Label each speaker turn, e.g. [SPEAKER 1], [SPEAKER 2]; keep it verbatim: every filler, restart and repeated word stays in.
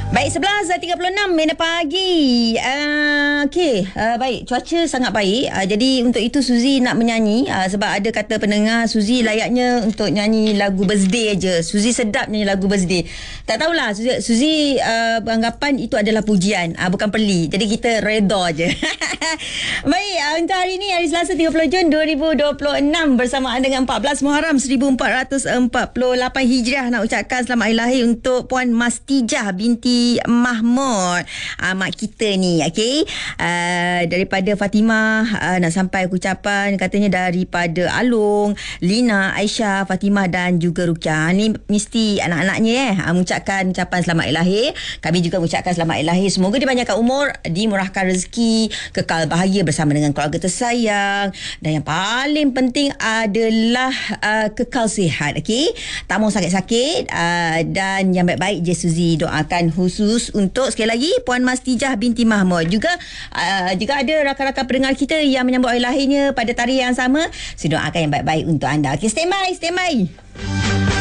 [SPEAKER 1] Baik, sebelas tiga puluh enam minit pagi. Uh, Okey, uh, baik. Cuaca sangat baik. Uh, jadi untuk itu Suzy nak menyanyi uh, sebab ada kata pendengar Suzy layaknya untuk nyanyi lagu birthday aja. Suzy sedap nyanyi lagu birthday. Tak tahulah Suzy, Suzy uh, beranggapan itu adalah pujian, uh, bukan peli. Jadi kita reda je. Baik, uh, untuk hari ini hari Selasa tiga puluh Jun dua ribu dua puluh enam bersamaan dengan empat belas Muharram seribu empat ratus empat puluh lapan Hijriah, nak ucapkan selamat hari lahir untuk Puan Mastijah binti Mahmud, uh, mak kita ni, okey. Uh, daripada Fatimah, uh, nak sampai ucapan katanya daripada Alung, Lina, Aisyah, Fatimah dan juga Rukia. Ni mesti anak-anaknya eh uh, mengucapkan ucapan selamat hari lahir. Kami juga mengucapkan selamat hari lahir. Semoga dipanjangkan umur, dimurahkan rezeki, kekal bahagia bersama dengan keluarga tersayang, dan yang paling penting adalah uh, kekal sihat, okey. Tak mau sakit-sakit, uh, dan yang baik-baik je Suzy doakan khusus untuk sekali lagi Puan Mastijah binti Mahmud. Juga uh, jika ada rakan-rakan pendengar kita yang menyambut hari lahirnya pada tarikh yang sama, saya doakan yang baik-baik untuk anda. Okey, stand by, stand by.